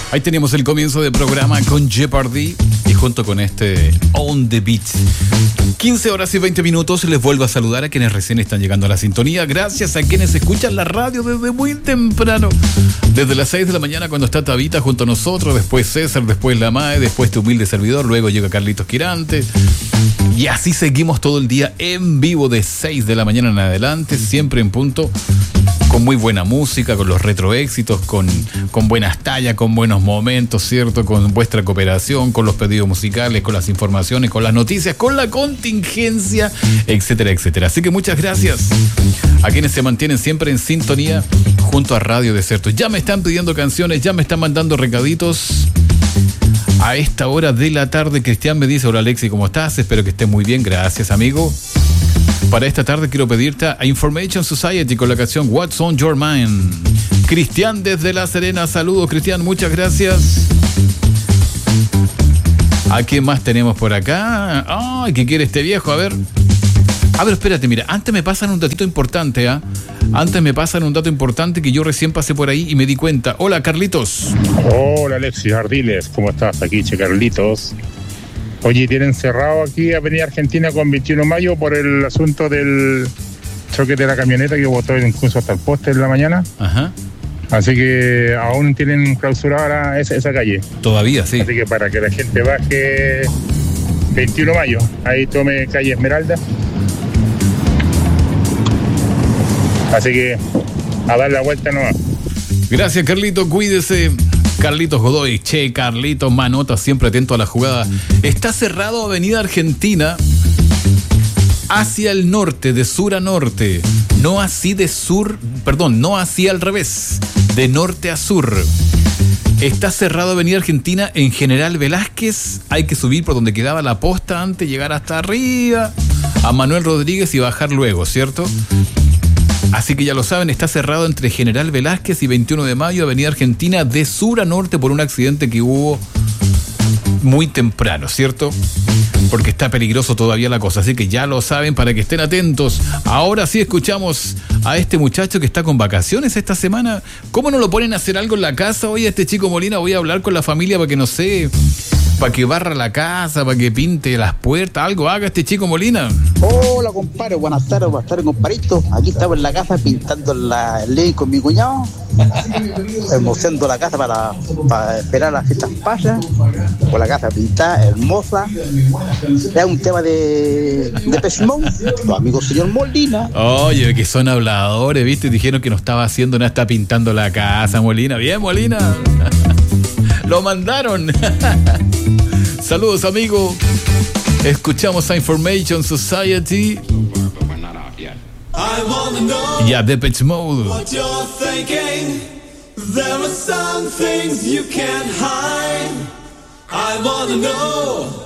Ahí tenemos el comienzo del programa con Jeopardy y junto con este On The Beat. 15 horas y 20 minutos. Les vuelvo a saludar a quienes recién están llegando a la sintonía. Gracias a quienes escuchan la radio desde muy temprano. Desde las 6 de la mañana cuando está Tabita junto a nosotros, después César, después la Mae, después tu humilde servidor, luego llega Carlitos Quirante. Y así seguimos todo el día en vivo de 6 de la mañana en adelante, siempre en punto, con muy buena música, con los retroéxitos, con buenas tallas, con buenos momentos, ¿cierto? Con vuestra cooperación, con los pedidos musicales, con las informaciones, con las noticias, con la contingencia, etcétera, etcétera. Así que muchas gracias a quienes se mantienen siempre en sintonía junto a Radio Desierto. Ya me están pidiendo canciones, ya me están mandando recaditos. A esta hora de la tarde, Cristian me dice: hola Alexi, ¿cómo estás? Espero que estés muy bien, gracias amigo. Para esta tarde quiero pedirte a Information Society con la canción What's on Your Mind. Cristian desde La Serena, saludos Cristian, muchas gracias. ¿A quién más tenemos por acá? Ay, ¿qué quiere este viejo? A ver, espérate, mira, antes me pasan un datito importante, ¿ah? Antes me pasan un dato importante que yo recién pasé por ahí y me di cuenta. Hola, Carlitos. Hola, Alexis Ardiles, ¿cómo estás? Aquí, Che Carlitos. Oye, tienen cerrado aquí Avenida Argentina con 21 de mayo por el asunto del choque de la camioneta que botó incluso hasta el poste en la mañana. Ajá. Así que aún tienen clausurada esa calle. Todavía, sí. Así que para que la gente baje 21 de mayo, ahí tome calle Esmeralda. Así que a dar la vuelta nomás. Gracias, Carlito, cuídese. Carlitos Godoy, che, Carlitos Manota, siempre atento a la jugada. Está cerrado Avenida Argentina hacia el norte, de sur a norte. No así de sur, perdón, no así al revés, de norte a sur. Está cerrado Avenida Argentina en General Velázquez. Hay que subir por donde quedaba la posta antes, llegar hasta arriba, a Manuel Rodríguez y bajar luego, ¿cierto? Así que ya lo saben, está cerrado entre General Velázquez y 21 de mayo, Avenida Argentina, de sur a norte por un accidente que hubo muy temprano, ¿cierto? Porque está peligroso todavía la cosa, así que ya lo saben para que estén atentos. Ahora sí escuchamos a este muchacho que está con vacaciones esta semana. ¿Cómo no lo ponen a hacer algo en la casa? Oye, este chico Molina, voy a hablar con la familia para que, no sé, para que barra la casa, para que pinte las puertas, algo haga este chico Molina. Hola, compadre, buenas tardes, compadrito. Aquí estamos en la casa pintando el living con mi cuñado, hermoseando la casa para esperar las fiestas patrias, con la casa pintada, hermosa. Es un tema de Pesimón, los amigos señor Molina. Oye, que son habladores, ¿viste? Dijeron que no estaba haciendo nada, está pintando la casa, Molina. Bien, Molina. Lo mandaron. Saludos, amigo. Escuchamos a Information Society y a Depeche Mode. What you're thinking, there are some things you can't hide. I wanna know